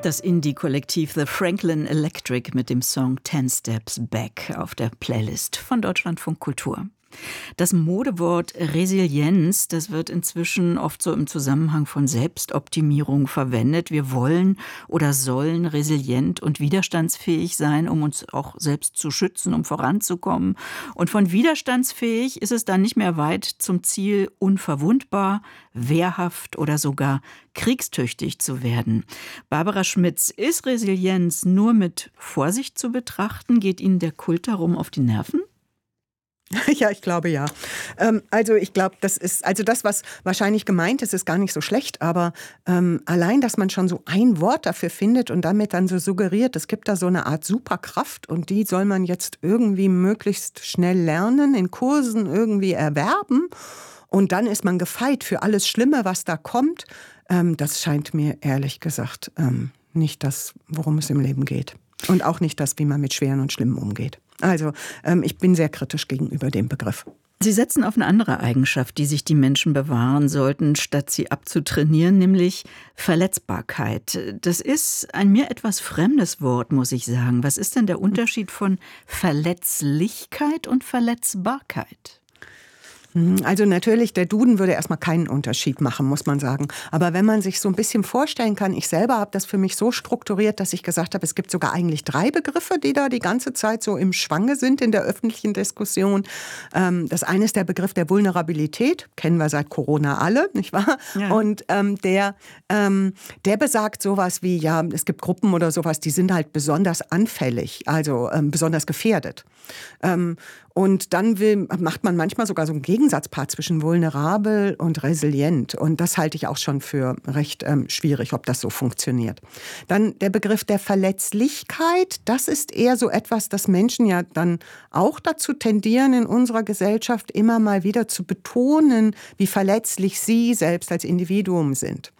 Das Indie-Kollektiv The Franklin Electric mit dem Song 10 Steps Back auf der Playlist von Deutschlandfunk Kultur. Das Modewort Resilienz, das wird inzwischen oft so im Zusammenhang von Selbstoptimierung verwendet. Wir wollen oder sollen resilient und widerstandsfähig sein, um uns auch selbst zu schützen, um voranzukommen. Und von widerstandsfähig ist es dann nicht mehr weit zum Ziel, unverwundbar, wehrhaft oder sogar kriegstüchtig zu werden. Barbara Schmitz, ist Resilienz nur mit Vorsicht zu betrachten? Geht Ihnen der Kult darum auf die Nerven? Ja, ich glaube ja. Also ich glaube, das, was wahrscheinlich gemeint ist, ist gar nicht so schlecht. Aber allein, dass man schon so ein Wort dafür findet und damit dann so suggeriert, es gibt da so eine Art Superkraft und die soll man jetzt irgendwie möglichst schnell lernen, in Kursen irgendwie erwerben. Und dann ist man gefeit für alles Schlimme, was da kommt. Das scheint mir ehrlich gesagt nicht das, worum es im Leben geht. Und auch nicht das, wie man mit Schweren und Schlimmen umgeht. Also ich bin sehr kritisch gegenüber dem Begriff. Sie setzen auf eine andere Eigenschaft, die sich die Menschen bewahren sollten, statt sie abzutrainieren, nämlich Verletzbarkeit. Das ist ein mir etwas fremdes Wort, muss ich sagen. Was ist denn der Unterschied von Verletzlichkeit und Verletzbarkeit? Also natürlich, der Duden würde erstmal keinen Unterschied machen, muss man sagen. Aber wenn man sich so ein bisschen vorstellen kann, ich selber habe das für mich so strukturiert, dass ich gesagt habe, es gibt sogar eigentlich 3 Begriffe, die da die ganze Zeit so im Schwange sind in der öffentlichen Diskussion. Das eine ist der Begriff der Vulnerabilität, kennen wir seit Corona alle, nicht wahr? Ja. Und der besagt sowas wie, ja, es gibt Gruppen oder sowas, die sind halt besonders anfällig, also besonders gefährdet. Und dann macht man manchmal sogar so einen Gegensatzpaar zwischen vulnerabel und resilient. Und das halte ich auch schon für recht schwierig, ob das so funktioniert. Dann der Begriff der Verletzlichkeit, das ist eher so etwas, das Menschen ja dann auch dazu tendieren, in unserer Gesellschaft immer mal wieder zu betonen, wie verletzlich sie selbst als Individuum sind.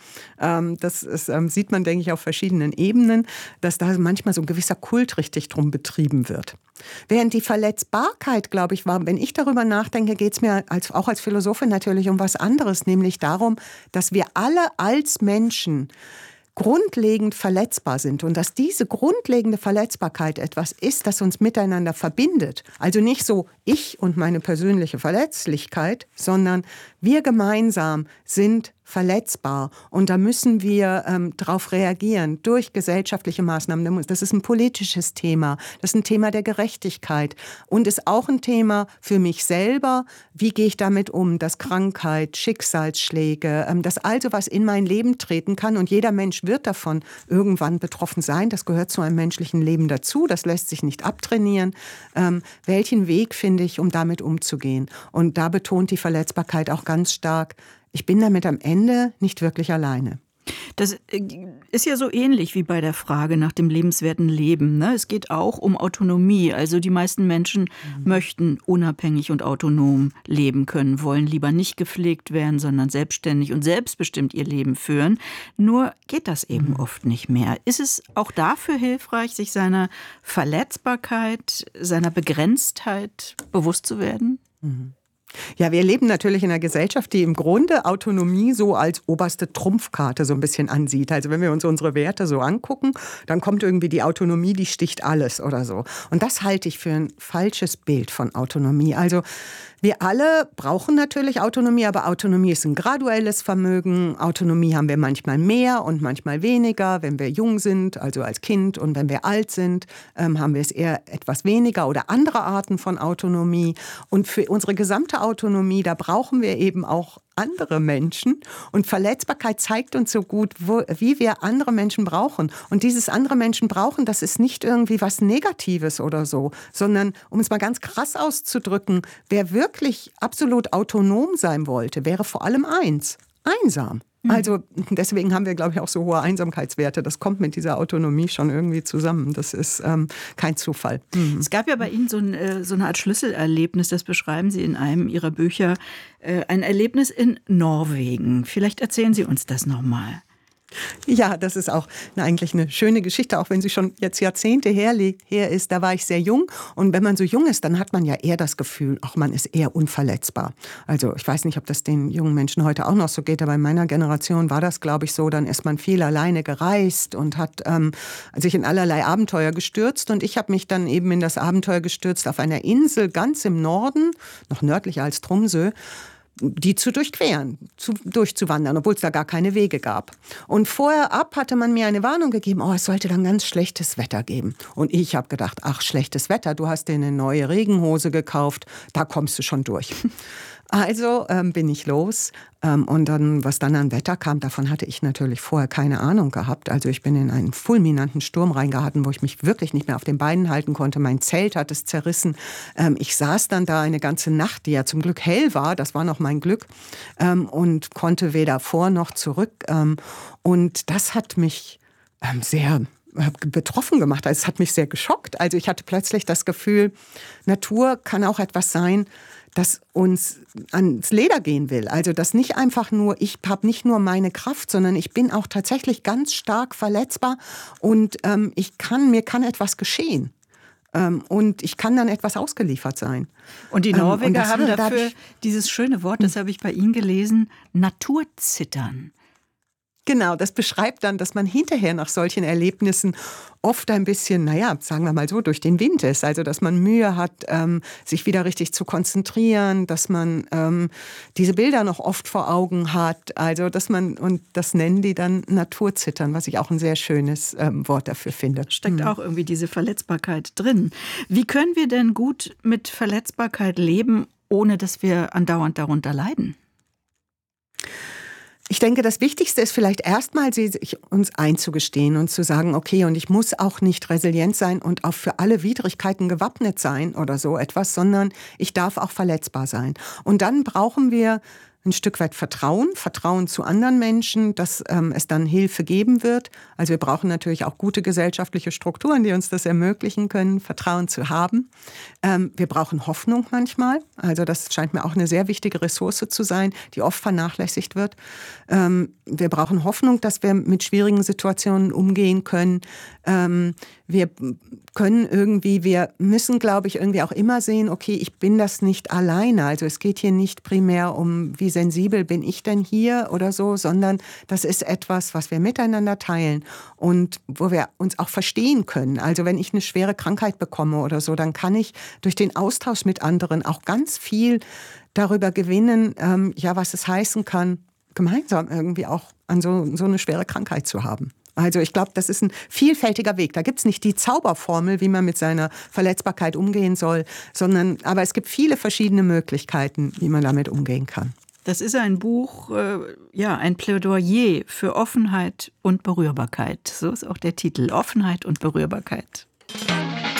Sieht man, denke ich, auf verschiedenen Ebenen, dass da manchmal so ein gewisser Kult richtig drum betrieben wird. Während die Verletzbarkeit, glaube ich, wenn ich darüber nachdenke, geht es mir auch als Philosophin natürlich um was anderes, nämlich darum, dass wir alle als Menschen grundlegend verletzbar sind und dass diese grundlegende Verletzbarkeit etwas ist, das uns miteinander verbindet. Also nicht so ich und meine persönliche Verletzlichkeit, sondern wir gemeinsam sind verletzbar und da müssen wir darauf reagieren durch gesellschaftliche Maßnahmen. Das ist ein politisches Thema, das ist ein Thema der Gerechtigkeit und ist auch ein Thema für mich selber. Wie gehe ich damit um, dass Krankheit, Schicksalsschläge, dass also was in mein Leben treten kann und jeder Mensch wird davon irgendwann betroffen sein. Das gehört zu einem menschlichen Leben dazu, das lässt sich nicht abtrainieren. Welchen Weg finde ich, um damit umzugehen? Und da betont die Verletzbarkeit auch ganz stark, ich bin damit am Ende nicht wirklich alleine. Das ist ja so ähnlich wie bei der Frage nach dem lebenswerten Leben, ne? Es geht auch um Autonomie. Also die meisten Menschen möchten unabhängig und autonom leben können, wollen lieber nicht gepflegt werden, sondern selbstständig und selbstbestimmt ihr Leben führen. Nur geht das eben oft nicht mehr. Ist es auch dafür hilfreich, sich seiner Verletzbarkeit, seiner Begrenztheit bewusst zu werden? Ja, wir leben natürlich in einer Gesellschaft, die im Grunde Autonomie so als oberste Trumpfkarte so ein bisschen ansieht. Also wenn wir uns unsere Werte so angucken, dann kommt irgendwie die Autonomie, die sticht alles oder so. Und das halte ich für ein falsches Bild von Autonomie. Also wir alle brauchen natürlich Autonomie, aber Autonomie ist ein graduelles Vermögen. Autonomie haben wir manchmal mehr und manchmal weniger. Wenn wir jung sind, also als Kind, und wenn wir alt sind, haben wir es eher etwas weniger oder andere Arten von Autonomie. Und für unsere gesamte Autonomie, da brauchen wir eben auch andere Menschen. Und Verletzbarkeit zeigt uns so gut, wie wir andere Menschen brauchen. Und dieses andere Menschen brauchen, das ist nicht irgendwie was Negatives oder so, sondern, um es mal ganz krass auszudrücken, wer wirklich absolut autonom sein wollte, wäre vor allem eins: einsam. Also deswegen haben wir, glaube ich, auch so hohe Einsamkeitswerte. Das kommt mit dieser Autonomie schon irgendwie zusammen. Das ist kein Zufall. Es gab ja bei Ihnen so eine Art Schlüsselerlebnis, das beschreiben Sie in einem Ihrer Bücher, ein Erlebnis in Norwegen. Vielleicht erzählen Sie uns das nochmal. Ja, das ist auch eigentlich eine schöne Geschichte, auch wenn sie schon jetzt Jahrzehnte her ist. Da war ich sehr jung und wenn man so jung ist, dann hat man ja eher das Gefühl, ach, man ist eher unverletzbar. Also ich weiß nicht, ob das den jungen Menschen heute auch noch so geht, aber in meiner Generation war das, glaube ich, so. Dann ist man viel alleine gereist und hat sich in allerlei Abenteuer gestürzt und ich habe mich dann eben in das Abenteuer gestürzt auf einer Insel ganz im Norden, noch nördlicher als Tromsø, die zu durchqueren, durchzuwandern, obwohl es da gar keine Wege gab. Und vorher ab hatte man mir eine Warnung gegeben, es sollte dann ganz schlechtes Wetter geben. Und ich habe gedacht, ach, schlechtes Wetter, du hast dir eine neue Regenhose gekauft, da kommst du schon durch. Also bin ich los und dann, was dann an Wetter kam, davon hatte ich natürlich vorher keine Ahnung gehabt. Also ich bin in einen fulminanten Sturm reingeraten, wo ich mich wirklich nicht mehr auf den Beinen halten konnte. Mein Zelt hat es zerrissen. Ich saß dann da eine ganze Nacht, die ja zum Glück hell war, das war noch mein Glück, und konnte weder vor noch zurück. Und das hat mich sehr betroffen gemacht. Also es hat mich sehr geschockt. Also ich hatte plötzlich das Gefühl, Natur kann auch etwas sein, das uns ans Leder gehen will. Also das nicht einfach nur, ich habe nicht nur meine Kraft, sondern ich bin auch tatsächlich ganz stark verletzbar und mir kann etwas geschehen. Und ich kann dann etwas ausgeliefert sein. Und die Norweger haben dafür dieses schöne Wort, das habe ich bei Ihnen gelesen, Naturzittern. Genau, das beschreibt dann, dass man hinterher nach solchen Erlebnissen oft ein bisschen, sagen wir mal so, durch den Wind ist. Also, dass man Mühe hat, sich wieder richtig zu konzentrieren, dass man diese Bilder noch oft vor Augen hat. Also, und das nennen die dann Naturzittern, was ich auch ein sehr schönes Wort dafür finde. Steckt auch irgendwie diese Verletzbarkeit drin. Wie können wir denn gut mit Verletzbarkeit leben, ohne dass wir andauernd darunter leiden? Ich denke, das Wichtigste ist vielleicht erstmal, sich uns einzugestehen und zu sagen, okay, und ich muss auch nicht resilient sein und auch für alle Widrigkeiten gewappnet sein oder so etwas, sondern ich darf auch verletzbar sein. Und dann brauchen wir ein Stück weit Vertrauen zu anderen Menschen, dass es dann Hilfe geben wird. Also wir brauchen natürlich auch gute gesellschaftliche Strukturen, die uns das ermöglichen können, Vertrauen zu haben. Wir brauchen Hoffnung manchmal. Also das scheint mir auch eine sehr wichtige Ressource zu sein, die oft vernachlässigt wird. Wir brauchen Hoffnung, dass wir mit schwierigen Situationen umgehen können. Wir müssen, glaube ich, irgendwie auch immer sehen, okay, ich bin das nicht alleine. Also es geht hier nicht primär um, wie sensibel bin ich denn hier oder so, sondern das ist etwas, was wir miteinander teilen und wo wir uns auch verstehen können. Also wenn ich eine schwere Krankheit bekomme oder so, dann kann ich durch den Austausch mit anderen auch ganz viel darüber gewinnen, was es heißen kann, gemeinsam irgendwie auch an so eine schwere Krankheit zu haben. Also ich glaube, das ist ein vielfältiger Weg. Da gibt es nicht die Zauberformel, wie man mit seiner Verletzbarkeit umgehen soll, aber es gibt viele verschiedene Möglichkeiten, wie man damit umgehen kann. Das ist ein Buch, ein Plädoyer für Offenheit und Berührbarkeit. So ist auch der Titel, Offenheit und Berührbarkeit.